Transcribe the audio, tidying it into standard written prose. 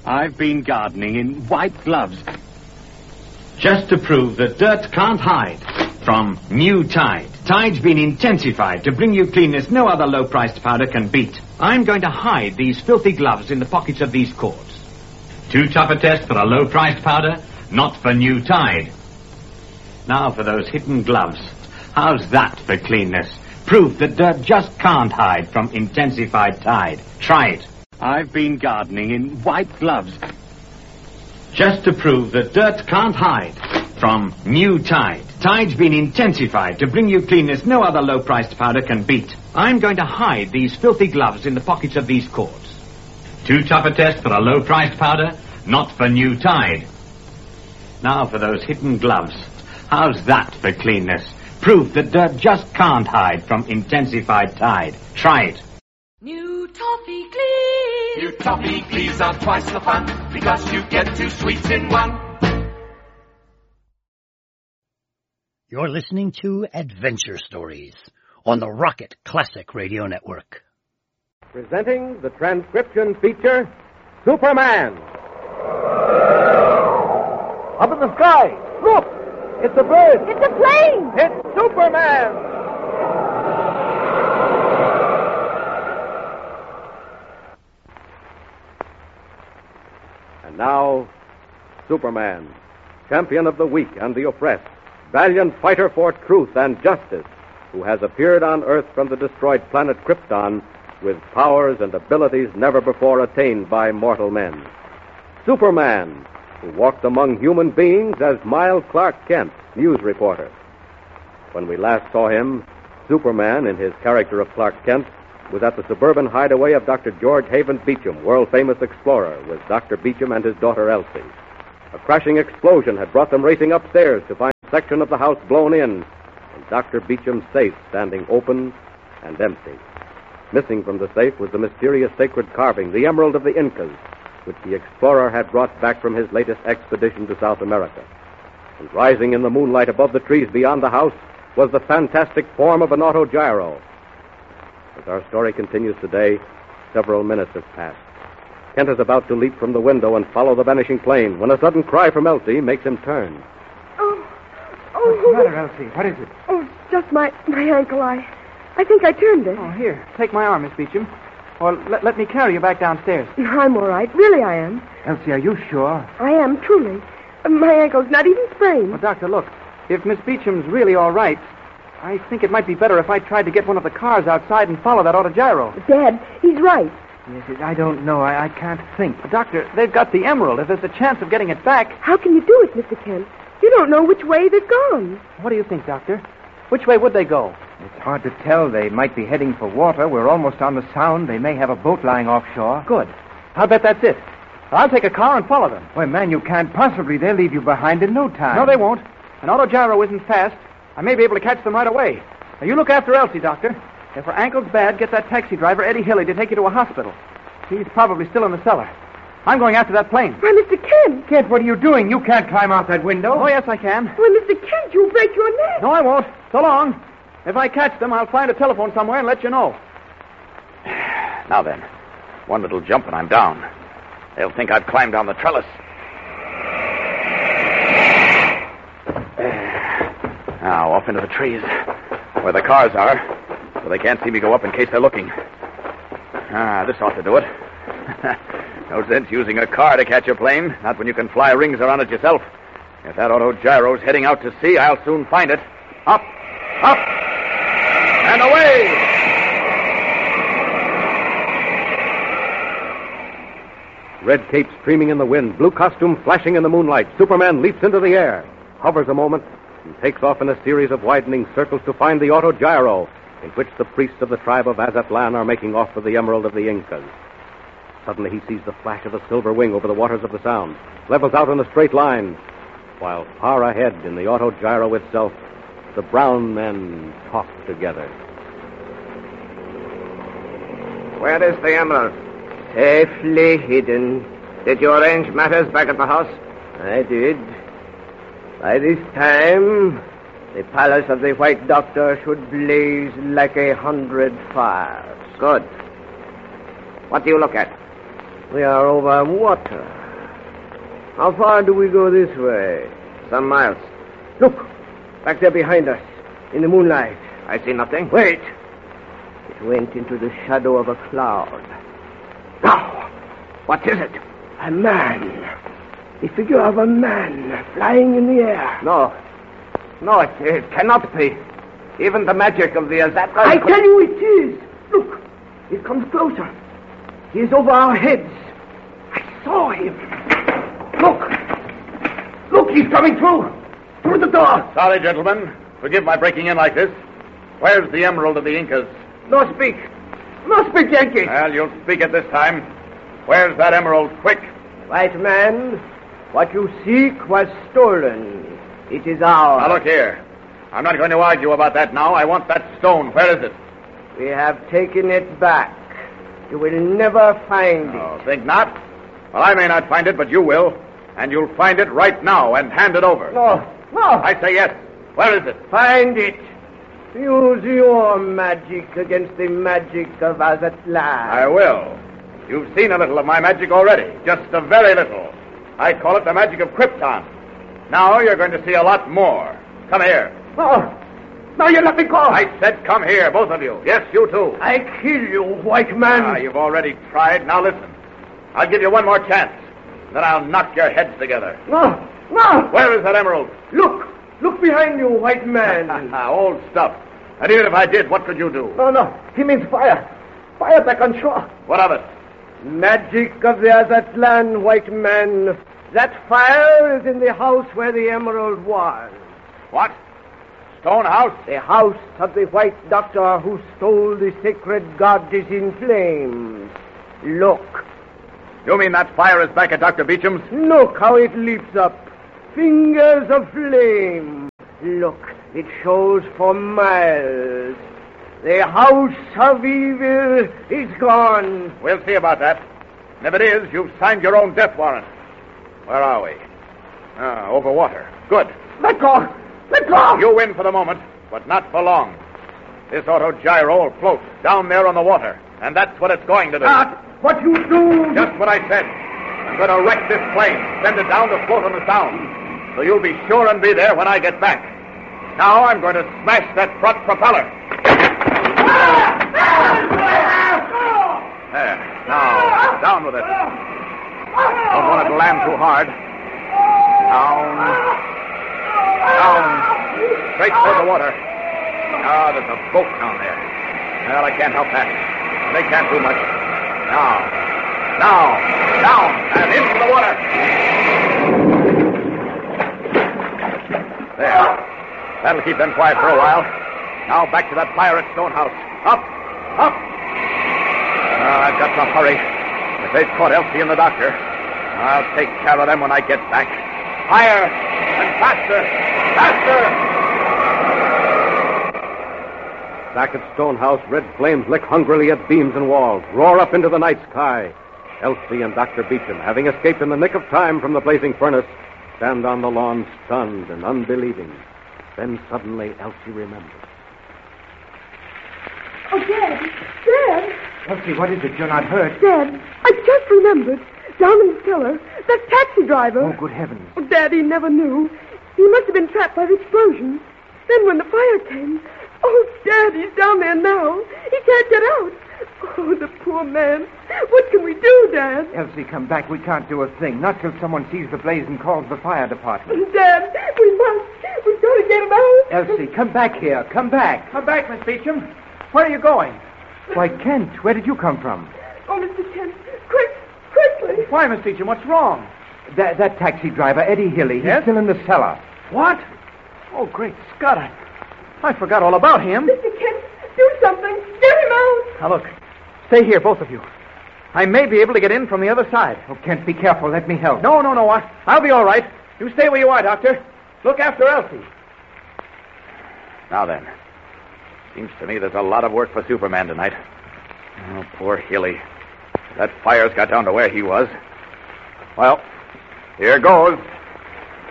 I've been gardening in white gloves. Just to prove that dirt can't hide from new Tide. Tide's been intensified to bring you cleanness no other low-priced powder can beat. I'm going to hide these filthy gloves in the pockets of these cords. Too tough a test for a low-priced powder? Not for new Tide. Now for those hidden gloves. How's that for cleanness? Proof that dirt just can't hide from intensified Tide. Try it. I've been gardening in white gloves. Just to prove that dirt can't hide from new Tide. Tide's been intensified to bring you cleanness no other low-priced powder can beat. I'm going to hide these filthy gloves in the pockets of these cords. Too tough a test for a low-priced powder? Not for new Tide. Now for those hidden gloves. How's that for cleanness? Proof that dirt just can't hide from intensified Tide. Try it. New Toffee Glees. New Toffee Glees are twice the fun because you get 2 sweets in one. You're listening to Adventure Stories on the Rocket Classic Radio Network. Presenting the transcription feature, Superman. Up in the sky, look! It's a bird! It's a plane! It's Superman! And now, Superman, champion of the weak and the oppressed, valiant fighter for truth and justice, who has appeared on Earth from the destroyed planet Krypton with powers and abilities never before attained by mortal men. Superman, who walked among human beings as mild Clark Kent, news reporter. When we last saw him, Superman, in his character of Clark Kent, was at the suburban hideaway of Dr. George Haven Beecham, world-famous explorer, with Dr. Beecham and his daughter Elsie. A crashing explosion had brought them racing upstairs to find a section of the house blown in, and Dr. Beecham's safe standing open and empty. Missing from the safe was the mysterious sacred carving, the Emerald of the Incas, which the explorer had brought back from his latest expedition to South America. And rising in the moonlight above the trees beyond the house was the fantastic form of an autogyro. As our story continues today, several minutes have passed. Kent is about to leap from the window and follow the vanishing plane when a sudden cry from Elsie makes him turn. What's the matter, Elsie? What is it? Oh, it's just my ankle. I think I turned it. Oh, here. Take my arm, Miss Beecham. Or let me carry you back downstairs. I'm all right. Really, I am. Elsie, are you sure? I am, truly. My ankle's not even sprained. Well, Doctor, look. If Miss Beecham's really all right, I think it might be better if I tried to get one of the cars outside and follow that autogyro. Dad, he's right. Yes, I don't know. I can't think. But, Doctor, they've got the emerald. If there's a chance of getting it back... How can you do it, Mr. Kent? You don't know which way they've gone. What do you think, Doctor? Which way would they go? It's hard to tell. They might be heading for water. We're almost on the Sound. They may have a boat lying offshore. Good. I'll bet that's it. I'll take a car and follow them. Why, man, you can't possibly. They'll leave you behind in no time. No, they won't. An autogyro isn't fast. I may be able to catch them right away. Now, you look after Elsie, Doctor. If her ankle's bad, get that taxi driver, Eddie Hilly, to take you to a hospital. He's probably still in the cellar. I'm going after that plane. Why, Mr. Kent. Kent, what are you doing? You can't climb out that window. Oh, yes, I can. Why, Mr. Kent, you'll break your neck. No, I won't. So long. If I catch them, I'll find a telephone somewhere and let you know. Now then, one little jump and I'm down. They'll think I've climbed down the trellis. Now, off into the trees, where the cars are, so they can't see me go up in case they're looking. This ought to do it. No sense using a car to catch a plane, not when you can fly rings around it yourself. If that autogyro's heading out to sea, I'll soon find it. Up, up, and away! Red cape streaming in the wind, blue costume flashing in the moonlight, Superman leaps into the air, hovers a moment, and takes off in a series of widening circles to find the autogyro, in which the priests of the tribe of Azatlan are making off for the Emerald of the Incas. Suddenly he sees the flash of a silver wing over the waters of the Sound, levels out in a straight line, while far ahead in the autogyro itself, the brown men talk together. Where is the emerald? Safely hidden. Did you arrange matters back at the house? I did. By this time, the palace of the White Doctor should blaze like 100 fires. Good. What do you look at? We are over water. How far do we go this way? Some miles. Look, back there behind us, in the moonlight. I see nothing. Wait. It went into the shadow of a cloud. Now, What is it? a man. The figure of a man flying in the air. No, it cannot be. Even the magic of the Azatlan... I tell you it is. Look, it comes closer. He is over our heads. I saw him. Look, he's coming through the door. Sorry, gentlemen. Forgive my breaking in like this. Where's the emerald of the Incas? No speak, Yankee. Well, you'll speak it this time. Where's that emerald? Quick. White man, what you seek was stolen. It is ours. Now, look here. I'm not going to argue about that now. I want that stone. Where is it? We have taken it back. You will never find it. Oh, think not? Well, I may not find it, but you will. And you'll find it right now and hand it over. No. I say yes. Where is it? Find it. Use your magic against the magic of Azatlan. I will. You've seen a little of my magic already. Just a very little. I call it the magic of Krypton. Now you're going to see a lot more. Come here. No, you let me go. I said come here, both of you. Yes, you too. I kill you, white man. You've already tried. Now listen. I'll give you one more chance. Then I'll knock your heads together. No. Where is that emerald? Look behind you, white man. Old stuff. And even if I did, what could you do? No, he means fire. Fire back on shore. What of it? Magic of the Azatlan, white man. That fire is in the house where the emerald was. What? Stone house? The house of the white doctor who stole the sacred god is in flames. Look. You mean that fire is back at Dr. Beecham's? Look how it leaps up. Fingers of flame. Look, it shows for miles. The house of evil is gone. We'll see about that. And if it is, you've signed your own death warrant. Where are we? Over water. Good. Let go! You win for the moment, but not for long. This auto-gyro will float down there on the water, and that's what it's going to do. What you do? Just what I said. I'm going to wreck this plane, send it down to float on the sound. So you'll be sure and be there when I get back. Now I'm going to smash that front propeller. There. Now, down with it. Don't want it to land too hard. Down. Straight toward the water. There's a boat down there. Well, I can't help that. They can't do much. Now. Down. And into the water. There. That'll keep them quiet for a while. Now back to that pirate stone house. Up. I've got to hurry. If they've caught Elsie and the doctor, I'll take care of them when I get back. Higher and faster. Back at Stonehouse, red flames lick hungrily at beams and walls, roar up into the night sky. Elsie and Dr. Beecham, having escaped in the nick of time from the blazing furnace, stand on the lawn stunned and unbelieving. Then suddenly Elsie remembers. Oh, Dad! Elsie, what is it? You're not hurt. Dad, I just remembered. Down in the cellar, that taxi driver. Oh, good heavens. Oh, Daddy never knew. He must have been trapped by the explosion. Then when the fire came... Oh, Dad, he's down there now. He can't get out. Oh, the poor man. What can we do, Dad? Elsie, come back. We can't do a thing. Not till someone sees the blaze and calls the fire department. Dad, we must. We've got to get him out. Elsie, come back here. Come back. Come back, Miss Beecham. Where are you going? Why, Kent, where did you come from? Oh, Mr. Kent, quickly. Why, Miss Beecham, what's wrong? That taxi driver, Eddie Hilly, he's Yes? still in the cellar. What? Oh, great Scott. I forgot all about him. Mr. Kent, do something. Get him out. Now, look. Stay here, both of you. I may be able to get in from the other side. Oh, Kent, be careful. Let me help. No. I'll be all right. You stay where you are, Doctor. Look after Elsie. Now then. Seems to me there's a lot of work for Superman tonight. Oh, poor Hilly. That fire's got down to where he was. Well, here goes.